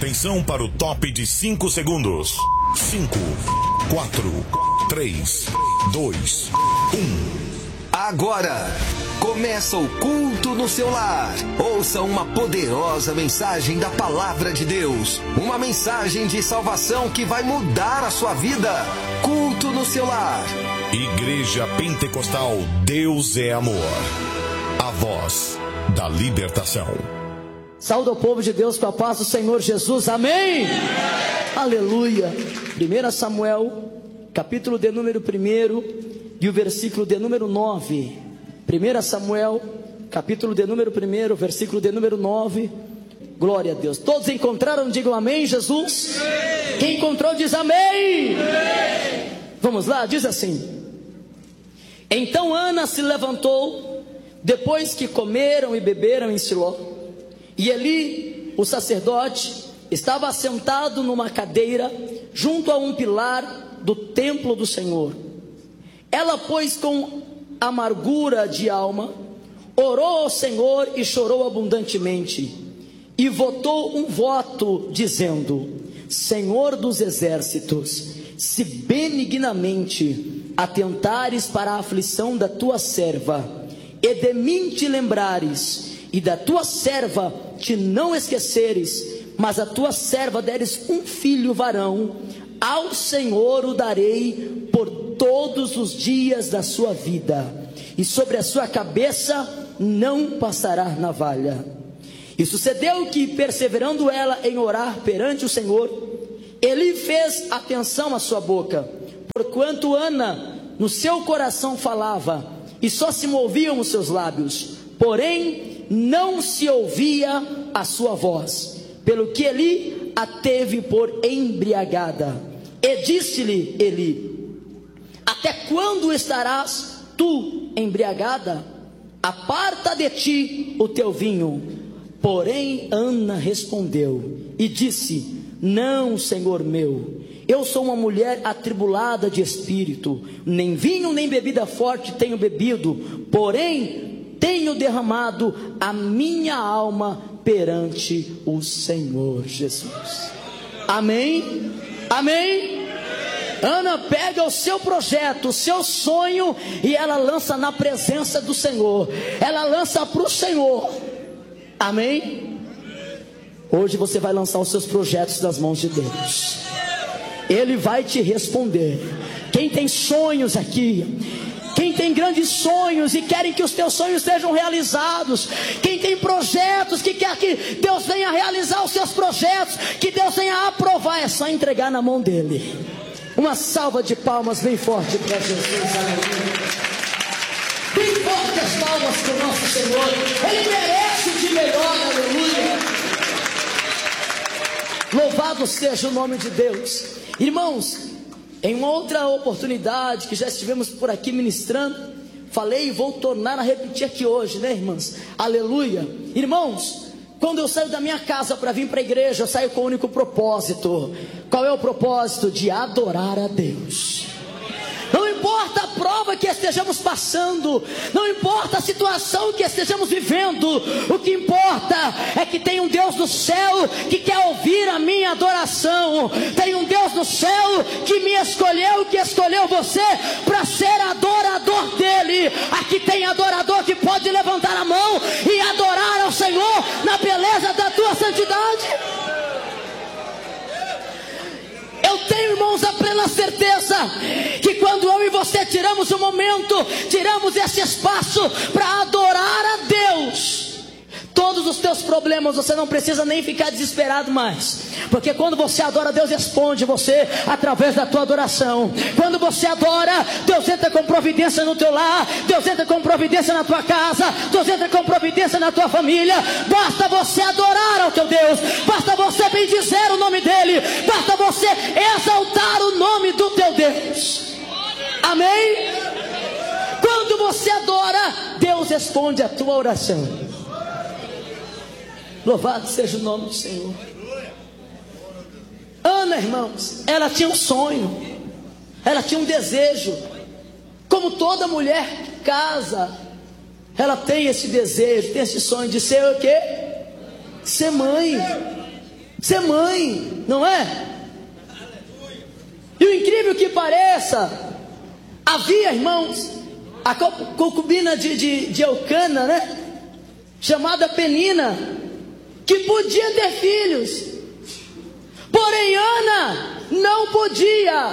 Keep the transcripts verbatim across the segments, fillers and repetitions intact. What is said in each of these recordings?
Atenção para o top de cinco segundos. cinco, quatro, três, dois, um. Agora começa o culto no seu lar. Ouça uma poderosa mensagem da palavra de Deus. Uma mensagem de salvação que vai mudar a sua vida. Culto no seu lar. Igreja Pentecostal Deus é Amor. A voz da libertação. Saúde ao povo de Deus com a paz do Senhor Jesus, amém? Amém. Aleluia. primeiro Samuel, capítulo de número um e o versículo de número nove. primeiro Samuel, capítulo de número um, versículo de número nove. Glória a Deus. Todos encontraram? Digam amém, Jesus. Amém. Quem encontrou diz amém. Amém. Vamos lá, diz assim: então Ana se levantou, depois que comeram e beberam em Siló, e Eli, o sacerdote, estava assentado numa cadeira, junto a um pilar do templo do Senhor. Ela, pois, com amargura de alma, orou ao Senhor e chorou abundantemente, e votou um voto, dizendo: Senhor dos exércitos, se benignamente atentares para a aflição da tua serva, e de mim te lembrares, e da tua serva te não esqueceres, mas a tua serva deres um filho varão, ao Senhor o darei por todos os dias da sua vida, e sobre a sua cabeça não passará navalha. E sucedeu que, perseverando ela em orar perante o Senhor, ele fez atenção à sua boca, porquanto Ana no seu coração falava, e só se moviam os seus lábios, porém não se ouvia a sua voz, pelo que Eli a teve por embriagada. E disse-lhe Eli: até quando estarás tu embriagada? Aparta de ti o teu vinho. Porém Ana respondeu e disse: não, Senhor meu, eu sou uma mulher atribulada de espírito, nem vinho nem bebida forte tenho bebido, porém tenho derramado a minha alma perante o Senhor Jesus. Amém? Amém? Ana pega o seu projeto, o seu sonho, e ela lança na presença do Senhor. Ela lança para o Senhor. Amém? Hoje você vai lançar os seus projetos nas mãos de Deus. Ele vai te responder. Quem tem sonhos aqui, quem tem grandes sonhos e querem que os teus sonhos sejam realizados, quem tem projetos que quer que Deus venha realizar os seus projetos, que Deus venha aprovar, é só entregar na mão dele. Uma salva de palmas bem forte para Jesus. Aleluia. Bem forte as palmas para o nosso Senhor. Ele merece de melhor. Aleluia. Louvado seja o nome de Deus. Irmãos, em uma outra oportunidade que já estivemos por aqui ministrando, falei e vou tornar a repetir aqui hoje, né, irmãs? Aleluia. Irmãos, quando eu saio da minha casa para vir para a igreja, eu saio com o único propósito. Qual é o propósito? De adorar a Deus. Não importa a prova que estejamos passando, não importa a situação que estejamos vivendo, o que importa é que tem um Deus do céu que quer ouvir a minha adoração. Tem um Deus do céu que me escolheu, que escolheu você para ser adorador dele. Aqui tem adorador que pode levantar a mão e adorar ao Senhor na beleza da tua santidade. Eu tenho, irmãos, a plena certeza que quando eu e você tiramos um momento, tiramos esse espaço para adorar a Deus, todos os teus problemas, você não precisa nem ficar desesperado mais, porque quando você adora, Deus responde você através da tua adoração. Quando você adora, Deus entra com providência no teu lar, Deus entra com providência na tua casa, Deus entra com providência na tua família. Basta você adorar ao teu Deus, basta você bendizer o nome dele, basta você exaltar o nome do teu Deus. Amém? Quando você adora, Deus responde a tua oração. Louvado seja o nome do Senhor. Ana, irmãos, ela tinha um sonho, ela tinha um desejo. Como toda mulher que casa, ela tem esse desejo, tem esse sonho de ser o quê? Ser mãe. ser mãe, não é? E o incrível que pareça, havia, irmãos, a concubina de, de, de Eucana, né? Chamada Penina, que podia ter filhos, porém Ana não podia.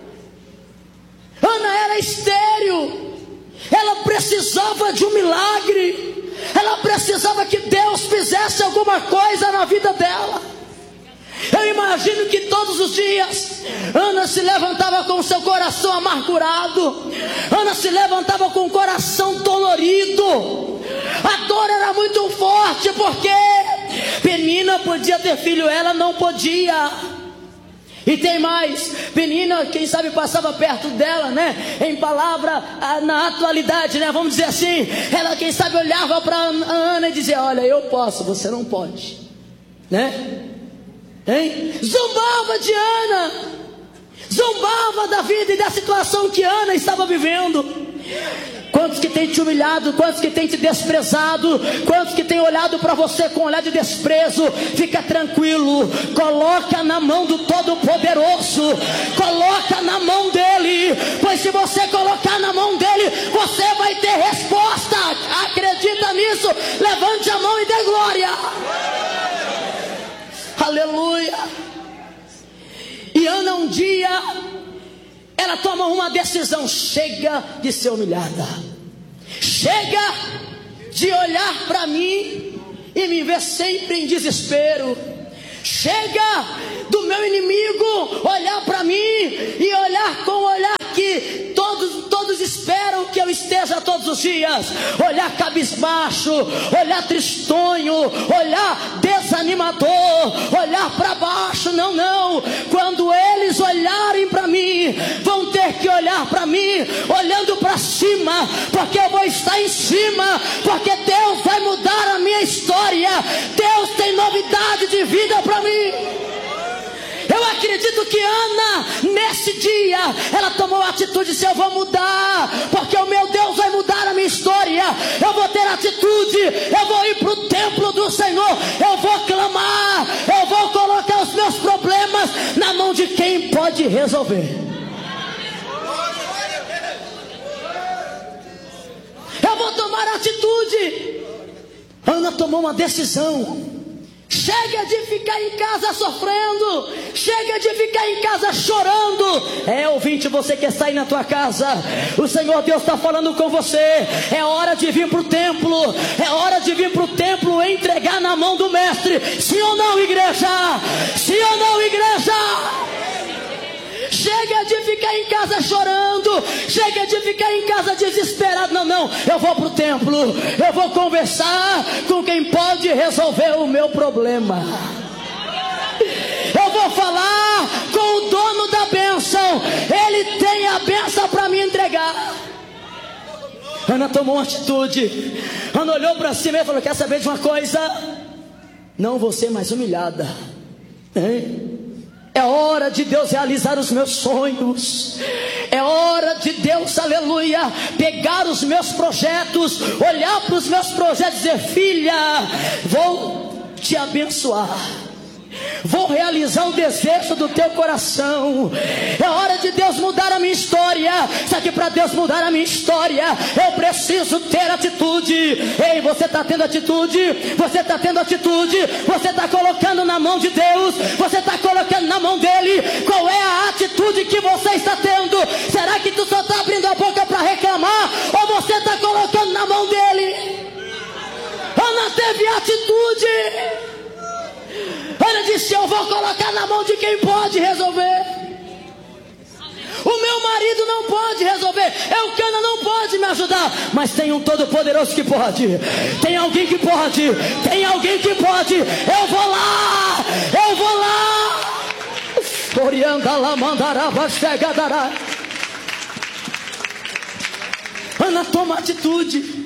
Ana era estéril, ela precisava de um milagre, ela precisava que Deus fizesse alguma coisa na vida dela. Eu imagino que todos os dias Ana se levantava com o seu coração amargurado, Ana se levantava com o coração dolorido, a dor era muito forte, porque Penina podia ter filho, ela não podia. E tem mais, Penina, quem sabe passava perto dela, né? Em palavra, na atualidade, né? Vamos dizer assim, ela quem sabe olhava para Ana e dizia: olha, eu posso, você não pode, né? Hein? Zombava de Ana, zombava da vida e da situação que Ana estava vivendo. Quantos que tem te humilhado, quantos que tem te desprezado, quantos que tem olhado para você com um olhar de desprezo? Fica tranquilo, coloca na mão do Todo-Poderoso, coloca na mão dele, pois se você colocar na mão dele, você vai ter resposta. Acredita nisso? Levante a mão e dê glória. Aleluia. E Ana um dia, ela toma uma decisão: chega de ser humilhada, chega de olhar para mim e me ver sempre em desespero, chega do meu inimigo olhar para mim e olhar com o olhar que todos, todos esperam que eu esteja todos os dias, olhar cabisbaixo, olhar tristonho, olhar desanimador, olhar para baixo. Não, não, quando eles olharem para mim, vão ter que olhar para mim olhando para cima, porque eu vou estar em cima, porque Deus vai mudar a minha história, Deus tem novidade de vida para mim. Eu acredito que Ana, nesse dia, ela tomou a atitude: se eu vou mudar, porque o meu Deus vai mudar a minha história, eu vou ter atitude, eu vou ir para o templo do Senhor, eu vou clamar, eu vou colocar os meus problemas na mão de quem pode resolver. Eu vou tomar atitude. Ana tomou uma decisão. Chega de ficar em casa sofrendo, chega de ficar em casa chorando. É, ouvinte, você quer sair na tua casa, o Senhor Deus está falando com você. É hora de vir para o templo, é hora de vir para o templo e entregar na mão do mestre. Sim ou não, igreja? Sim ou não, igreja? Chega de ficar em casa chorando, chega de ficar em casa desesperado. Não, não, eu vou para o templo, eu vou conversar com quem pode resolver o meu problema. Eu vou falar com o dono da bênção, ele tem a bênção para me entregar. Ana tomou uma atitude. Ana olhou para cima e falou: quer saber de uma coisa? Não vou ser mais humilhada, hein? É hora de Deus realizar os meus sonhos. É hora de Deus, aleluia, pegar os meus projetos, olhar para os meus projetos e dizer: filha, vou te abençoar, vou realizar o desejo do teu coração. É hora de Deus mudar a minha história. Só que para Deus mudar a minha história, eu preciso ter atitude. Ei, você está tendo atitude? Você está tendo atitude? Você está colocando na mão de Deus? Você está colocando na mão dele? Qual é a atitude que você está tendo? Será que tu só está abrindo a boca para reclamar, ou você está colocando na mão dele? Ana teve atitude. Ana disse: eu vou colocar na mão de quem pode resolver. O meu marido não pode resolver, Eucana não pode me ajudar, mas tem um Todo-Poderoso que pode. Tem alguém que pode, tem alguém que pode. Eu vou lá, eu vou lá. Orianda lá mandarava chegadará. Ana toma atitude.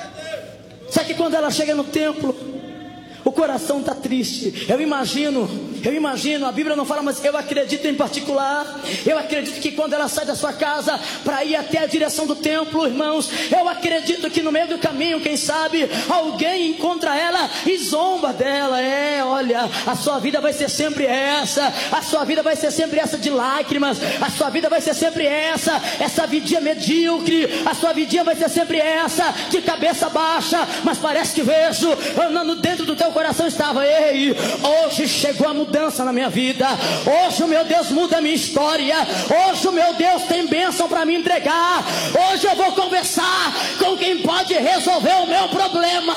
Só que quando ela chega no templo, o coração está triste. Eu imagino Eu imagino, a Bíblia não fala, mas eu acredito em particular. Eu acredito que quando ela sai da sua casa para ir até a direção do templo, irmãos, eu acredito que no meio do caminho, quem sabe, alguém encontra ela e zomba dela. É, olha, a sua vida vai ser sempre essa. A sua vida vai ser sempre essa de lágrimas. A sua vida vai ser sempre essa, essa vidinha medíocre. A sua vidinha vai ser sempre essa, de cabeça baixa. Mas parece que vejo, andando dentro do teu coração estava: ei, hoje chegou a mudança na minha vida. Hoje o meu Deus muda a minha história. Hoje o meu Deus tem bênção para me entregar. Hoje eu vou conversar com quem pode resolver o meu problema.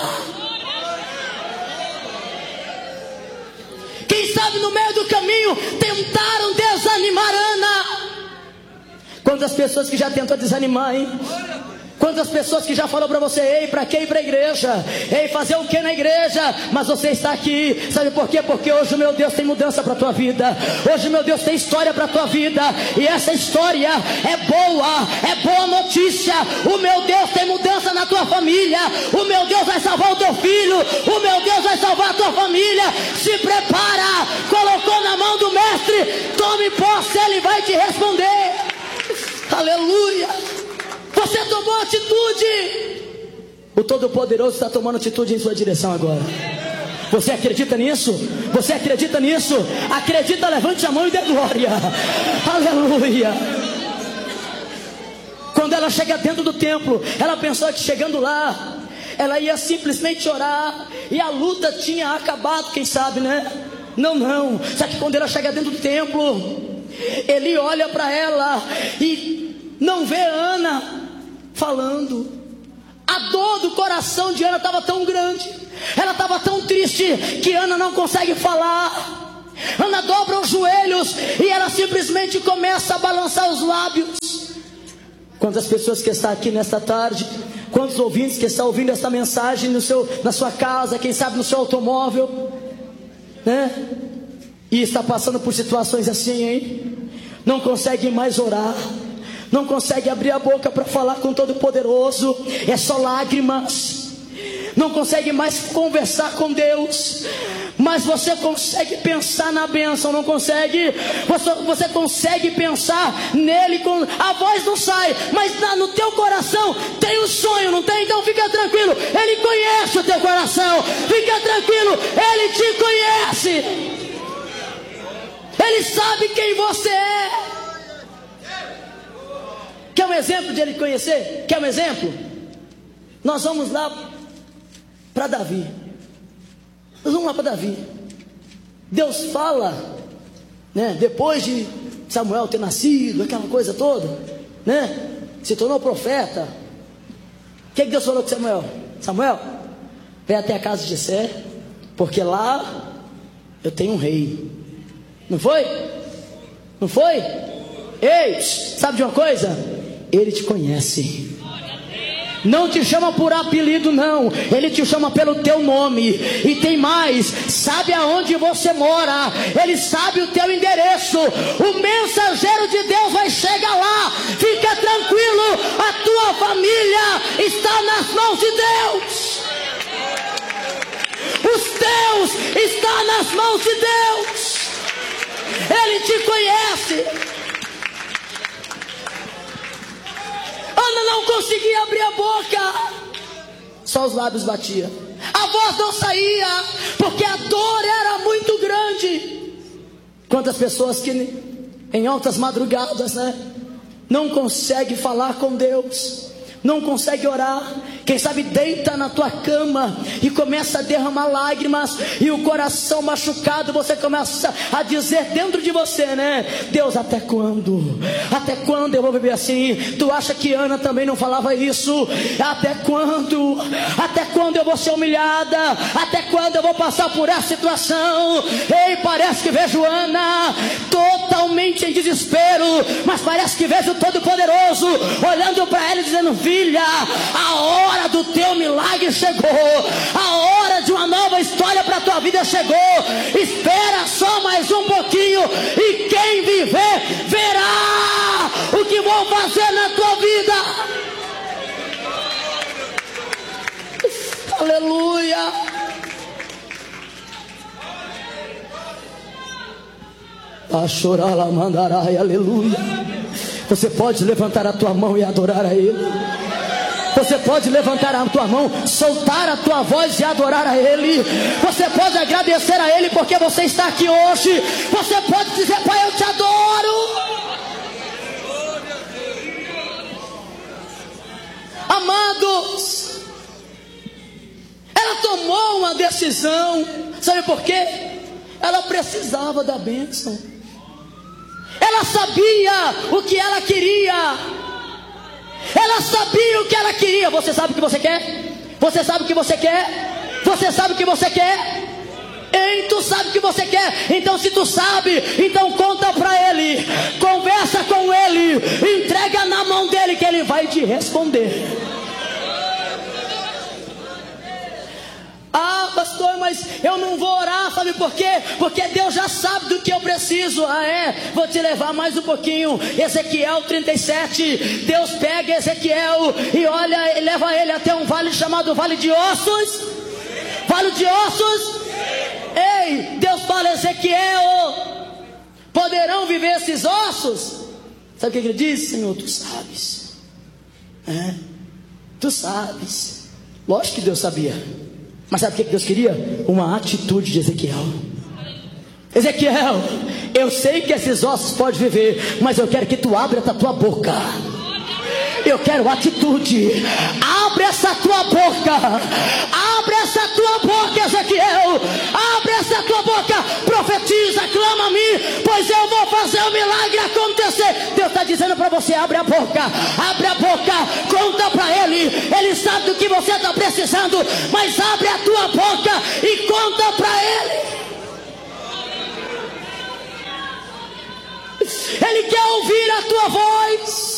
Quem sabe no meio do caminho tentaram desanimar Ana. Quantas pessoas que já tentou desanimar, hein? Quantas pessoas que já falou para você: ei, para que ir para a igreja? Ei, fazer o que na igreja? Mas você está aqui, sabe por quê? Porque hoje o meu Deus tem mudança para a tua vida. Hoje o meu Deus tem história para a tua vida. E essa história é boa, é boa notícia. O meu Deus tem mudança na tua família. O meu Deus vai salvar o teu filho. O meu Deus vai salvar a tua família. Se prepara, colocou na mão do mestre, tome posse, ele vai te responder. Aleluia. Você tomou atitude. O Todo-Poderoso está tomando atitude em sua direção agora. Você acredita nisso? Você acredita nisso? Acredita, levante a mão e dê glória. Aleluia. Quando ela chega dentro do templo, ela pensou que chegando lá, ela ia simplesmente orar e a luta tinha acabado, quem sabe, né? Não, não. Só que quando ela chega dentro do templo, ele olha para ela e não vê Ana falando. A dor do coração de Ana estava tão grande, ela estava tão triste, que Ana não consegue falar. Ana dobra os joelhos e ela simplesmente começa a balançar os lábios. Quantas pessoas que estão aqui nesta tarde, quantos ouvintes que estão ouvindo esta mensagem no seu, na sua casa, quem sabe no seu automóvel, né? E está passando por situações assim, hein? Não consegue mais orar, não consegue abrir a boca para falar com o Todo-Poderoso, é só lágrimas. Não consegue mais conversar com Deus, mas você consegue pensar na bênção, não consegue? Você, você consegue pensar nele, com, a voz não sai, mas na, no teu coração tem um sonho, não tem? Então fica tranquilo, ele conhece o teu coração, fica tranquilo, ele te conhece, ele sabe quem você é. Quer um exemplo de ele conhecer? Quer um exemplo? Nós vamos lá para Davi. Nós vamos lá para Davi. Deus fala, né, depois de Samuel ter nascido, aquela coisa toda, né, se tornou profeta. O que, que Deus falou com Samuel? Samuel, vem até a casa de Jessé, porque lá eu tenho um rei. Não foi? Não foi? Ei, sabe de uma coisa? Ele te conhece. Não te chama por apelido, não. Ele te chama pelo teu nome. E tem mais, sabe aonde você mora. Ele sabe o teu endereço. O mensageiro de Deus vai chegar lá. Fica tranquilo, a tua família está nas mãos de Deus. Os teus estão nas mãos de Deus. Ele te conhece. Ana não conseguia abrir a boca, só os lábios batiam, a voz não saía, porque a dor era muito grande. Quantas pessoas que em altas madrugadas, né, não consegue falar com Deus, não consegue orar. Quem sabe deita na tua cama e começa a derramar lágrimas, e o coração machucado, você começa a dizer dentro de você, né, Deus, até quando? Até quando eu vou viver assim? Tu acha que Ana também não falava isso? Até quando? Até quando eu vou ser humilhada? Até quando eu vou passar por essa situação? Ei, parece que vejo Ana totalmente em desespero, mas parece que vejo o Todo-Poderoso olhando para ela e dizendo: filha, a hora A hora do teu milagre chegou, a hora de uma nova história para a tua vida chegou. Espera só mais um pouquinho, e quem viver verá o que vou fazer na tua vida. Aleluia. A chorar lá mandarai, aleluia. Você pode levantar a tua mão e adorar a Ele. Você pode levantar a tua mão, soltar a tua voz e adorar a Ele. Você pode agradecer a Ele porque você está aqui hoje. Você pode dizer: Pai, eu te adoro. Amados, ela tomou uma decisão. Sabe por quê? Ela precisava da bênção. Ela sabia o que ela queria. Ela sabia o que ela queria. Você sabe o que você quer? Você sabe o que você quer? Você sabe o que você quer? Ei, tu sabe o que você quer? Então se tu sabe, então conta para Ele, conversa com Ele, entrega na mão dele que Ele vai te responder. Ah, pastor, mas eu não vou orar, sabe por quê? Porque Deus já sabe do que eu preciso. Ah, é? Vou te levar mais um pouquinho. Ezequiel trinta e sete. Deus pega Ezequiel e olha, e leva ele até um vale chamado Vale de Ossos. Vale de Ossos. Ei, Deus fala: Ezequiel, poderão viver esses ossos? Sabe o que ele diz? Senhor, tu sabes. É, tu sabes. Lógico que Deus sabia. Mas sabe o que Deus queria? Uma atitude de Ezequiel. Ezequiel, eu sei que esses ossos podem viver, mas eu quero que tu abra a tua boca. Eu quero atitude. Abre essa tua boca. Abre essa tua boca, Ezequiel. Abre essa tua boca. Profetiza, clama a mim, pois eu vou fazer o milagre acontecer. Deus está dizendo para você: abre a boca. Abre a boca. Conta para Ele. Ele sabe do que você está precisando. Mas abre a tua boca e conta para Ele. Ele quer ouvir a tua voz.